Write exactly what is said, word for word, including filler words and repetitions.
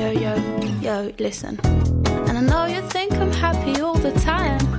yo, yo, yo, listen. And I know you think I'm happy all the time,